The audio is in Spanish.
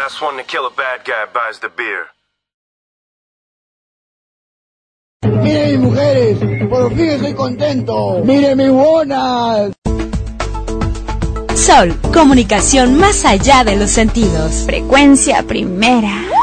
last one to kill a bad guy buys the beer. Miren mis mujeres, por fin estoy contento. Miren mis bonas. Sol, comunicación más allá de los sentidos. Frecuencia primera.